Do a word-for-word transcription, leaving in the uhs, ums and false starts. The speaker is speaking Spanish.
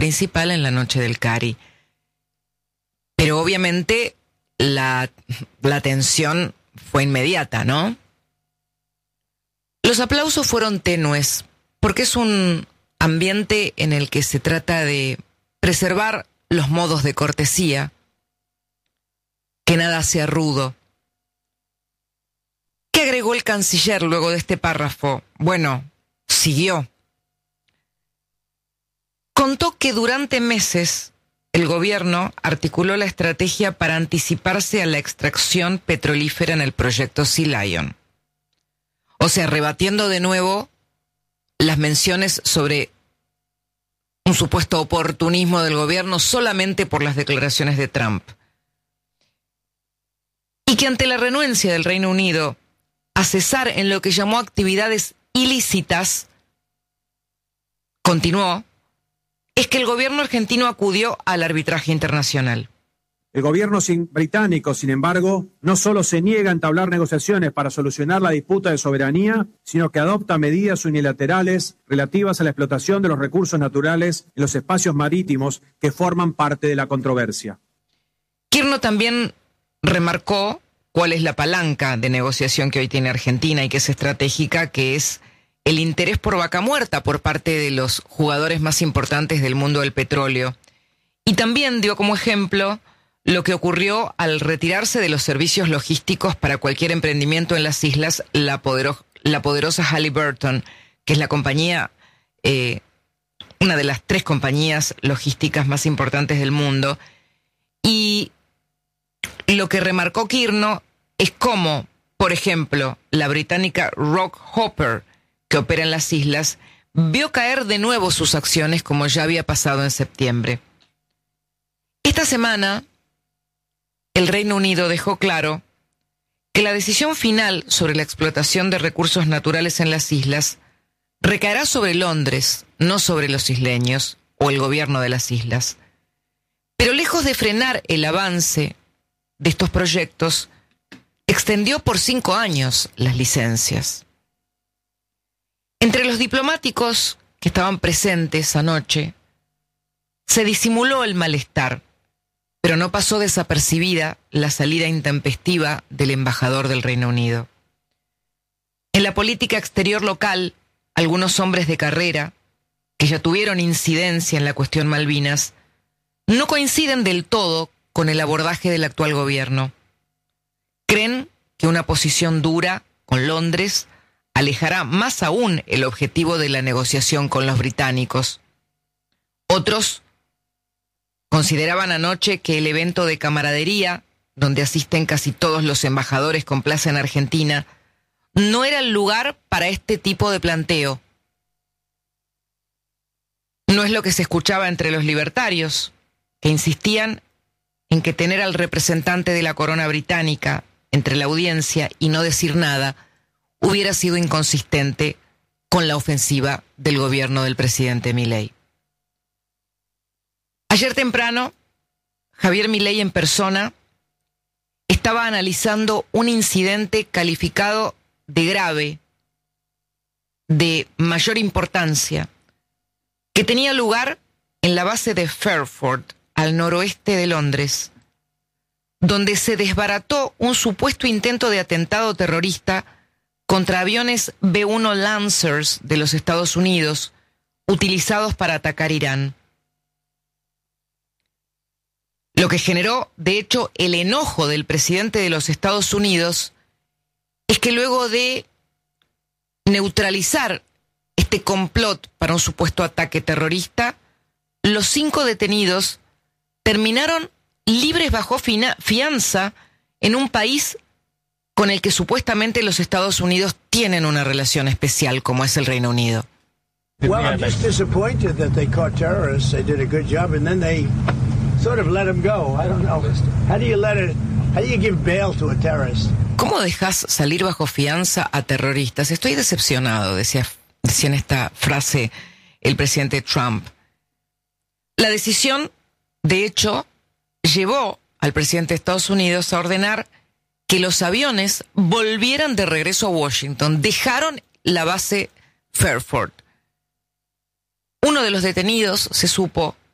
principal en la noche del Cari. Pero obviamente la, la tensión fue inmediata, ¿no? Los aplausos fueron tenues, porque es un ambiente en el que se trata de preservar los modos de cortesía, que nada sea rudo. ¿Qué agregó el canciller luego de este párrafo? Bueno, siguió. Contó que durante meses el gobierno articuló la estrategia para anticiparse a la extracción petrolífera en el proyecto Sea Lion. O sea, rebatiendo de nuevo las menciones sobre un supuesto oportunismo del gobierno solamente por las declaraciones de Trump. Y que ante la renuencia del Reino Unido a cesar en lo que llamó actividades ilícitas, continuó, es que el gobierno argentino acudió al arbitraje internacional. El gobierno sin, británico, sin embargo, no solo se niega a entablar negociaciones para solucionar la disputa de soberanía, sino que adopta medidas unilaterales relativas a la explotación de los recursos naturales en los espacios marítimos que forman parte de la controversia. Kirchner también remarcó cuál es la palanca de negociación que hoy tiene Argentina y que es estratégica, que es el interés por vaca muerta por parte de los jugadores más importantes del mundo del petróleo. Y también dio como ejemplo lo que ocurrió al retirarse de los servicios logísticos para cualquier emprendimiento en las islas, la, podero- la poderosa Halliburton, que es la compañía, eh, una de las tres compañías logísticas más importantes del mundo. Y lo que remarcó Kirchner es cómo, por ejemplo, la británica Rock Hopper, que opera en las islas, vio caer de nuevo sus acciones como ya había pasado en septiembre. Esta semana, el Reino Unido dejó claro que la decisión final sobre la explotación de recursos naturales en las islas recaerá sobre Londres, no sobre los isleños o el gobierno de las islas. Pero lejos de frenar el avance de estos proyectos, extendió por cinco años las licencias. Entre los diplomáticos que estaban presentes anoche, se disimuló el malestar, pero no pasó desapercibida la salida intempestiva del embajador del Reino Unido. En la política exterior local, algunos hombres de carrera, que ya tuvieron incidencia en la cuestión Malvinas, no coinciden del todo con el abordaje del actual gobierno. Creen que una posición dura con Londres alejará más aún el objetivo de la negociación con los británicos. Otros consideraban anoche que el evento de camaradería, donde asisten casi todos los embajadores con plaza en Argentina, no era el lugar para este tipo de planteo. No es lo que se escuchaba entre los libertarios, que insistían en que tener al representante de la corona británica entre la audiencia y no decir nada hubiera sido inconsistente con la ofensiva del gobierno del presidente Milei. Ayer temprano, Javier Milei en persona estaba analizando un incidente calificado de grave, de mayor importancia, que tenía lugar en la base de Fairford, al noroeste de Londres, donde se desbarató un supuesto intento de atentado terrorista contra aviones B uno Lancers de los Estados Unidos, utilizados para atacar Irán. Lo que generó, de hecho, el enojo del presidente de los Estados Unidos es que luego de neutralizar este complot para un supuesto ataque terrorista, los cinco detenidos terminaron libres bajo fina- fianza en un país con el que supuestamente los Estados Unidos tienen una relación especial, como es el Reino Unido. Well, I'm just disappointed that they caught terrorists. They did a good job, and then they sort of let them go. I don't know. How do you let it? How do you give bail to a terrorist? ¿Cómo dejas salir bajo fianza a terroristas? Estoy decepcionado, decía, decía en esta frase el presidente Trump. La decisión, de hecho, llevó al presidente de Estados Unidos a ordenar que los aviones volvieran de regreso a Washington. Dejaron la base Fairford. Uno de los detenidos, se supo,